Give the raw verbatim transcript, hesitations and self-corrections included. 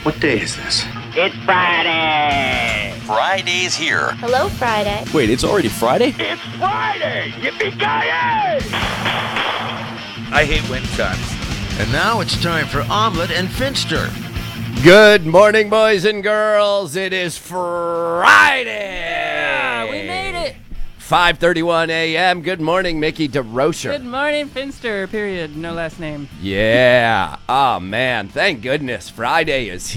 What day is this? It's Friday! Friday's here. Hello, Friday. Wait, it's already Friday? It's Friday! Yippee-ki-yay! I hate wind chimes. And now it's time for Omelet and Finster. Good morning, boys and girls. It is Friday. Yeah, we made it. five thirty-one a.m. Good morning, Mickey DeRocher. Good morning, Finster, period. No last name. Yeah. Oh, man. Thank goodness Friday is